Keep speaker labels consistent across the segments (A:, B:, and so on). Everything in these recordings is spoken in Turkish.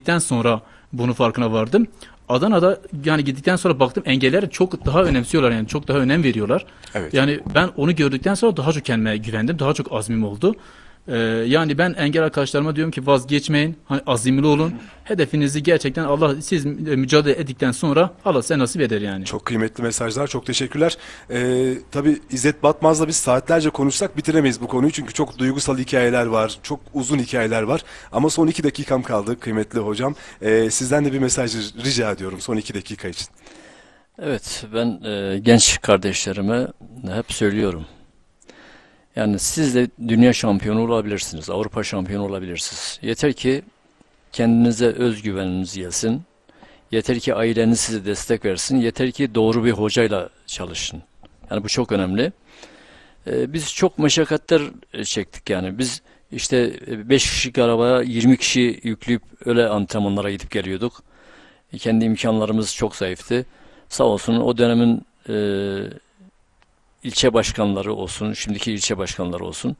A: gittikten sonra bunun farkına vardım. Adana'da yani gittikten sonra baktım engelleri çok daha önemsiyorlar, yani çok daha önem veriyorlar.
B: Evet.
A: Yani ben onu gördükten sonra daha çok kendime güvendim, daha çok azmim oldu. Yani ben engel arkadaşlarıma diyorum ki vazgeçmeyin, hani azimli olun. Hedefinizi gerçekten Allah, siz mücadele ettikten sonra Allah size nasip eder yani.
B: Çok kıymetli mesajlar, çok teşekkürler. Tabii İzzet Batmaz'la biz saatlerce konuşsak bitiremeyiz bu konuyu. Çünkü çok duygusal hikayeler var, çok uzun hikayeler var. Ama son 2 dakikam kaldı kıymetli hocam. Sizden de bir mesaj rica ediyorum son 2 dakika için.
C: Evet, ben genç kardeşlerime hep söylüyorum. Yani siz de dünya şampiyonu olabilirsiniz, Avrupa şampiyonu olabilirsiniz. Yeter ki kendinize özgüveniniz gelsin. Yeter ki aileniz size destek versin. Yeter ki doğru bir hocayla çalışın. Yani bu çok önemli. Biz çok meşakkatler çektik yani. Biz işte 5 kişilik arabaya 20 kişi yükleyip öyle antrenmanlara gidip geliyorduk. Kendi imkanlarımız çok zayıftı. Sağ olsun o dönemin ilçe başkanları olsun, şimdiki ilçe başkanları olsun.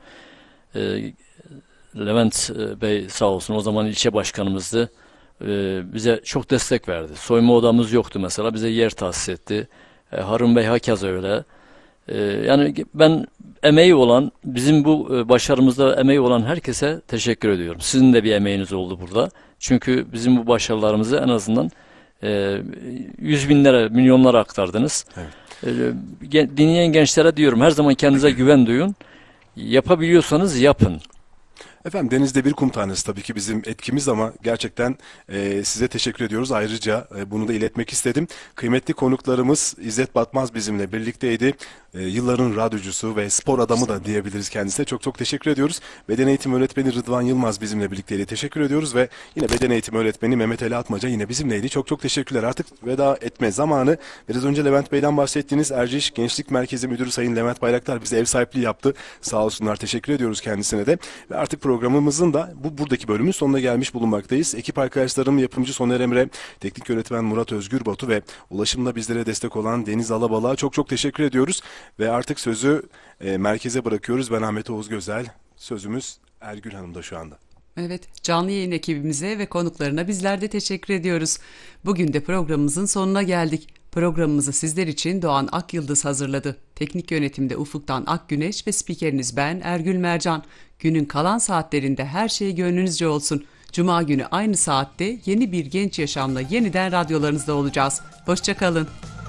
C: Levent Bey sağ olsun, o zaman ilçe başkanımızdı. Bize çok destek verdi. Soyunma odamız yoktu mesela, bize yer tahsis etti. Harun Bey hakeza öyle. Yani ben emeği olan, bizim bu başarımızda emeği olan herkese teşekkür ediyorum. Sizin de bir emeğiniz oldu burada. Çünkü bizim bu başarılarımızı en azından 100 binlere, milyonlara aktardınız.
B: Evet.
C: Dinleyen gençlere diyorum, her zaman kendinize güven duyun. Yapabiliyorsanız yapın.
B: Efendim denizde bir kum tanesi tabii ki bizim etkimiz ama gerçekten size teşekkür ediyoruz. Ayrıca bunu da iletmek istedim. Kıymetli konuklarımız İzzet Batmaz bizimle birlikteydi. Yılların radyocusu ve spor adamı da diyebiliriz kendisine. Çok çok teşekkür ediyoruz. Beden eğitimi öğretmeni Rıdvan Yılmaz bizimle birlikteydi. Teşekkür ediyoruz ve yine beden eğitimi öğretmeni Mehmet Ali Atmaca yine bizimleydi. Çok çok teşekkürler. Artık veda etme zamanı. Biraz önce Levent Bey'den bahsettiğiniz Erciş Gençlik Merkezi Müdürü Sayın Levent Bayraktar bize ev sahipliği yaptı. Sağ olsunlar. Teşekkür ediyoruz kendisine de. Ve artık programımızın da buradaki bölümün sonuna gelmiş bulunmaktayız. Ekip arkadaşlarım, yapımcı Soner Emre, teknik yönetmen Murat Özgür Batu ve ulaşımda bizlere destek olan Deniz Alabalak'a çok çok teşekkür ediyoruz. Ve artık sözü merkeze bırakıyoruz. Ben Ahmet Oğuz Gözel. Sözümüz Ergül Hanım'da şu anda.
D: Evet, canlı yayın ekibimize ve konuklarına bizler de teşekkür ediyoruz. Bugün de programımızın sonuna geldik. Programımızı sizler için Doğan Akyıldız hazırladı. Teknik yönetimde Ufuk'tan Akgüneş ve spikeriniz ben Ergül Mercan. Günün kalan saatlerinde her şey gönlünüzce olsun. Cuma günü aynı saatte yeni bir genç yaşamla yeniden radyolarınızda olacağız. Hoşça kalın.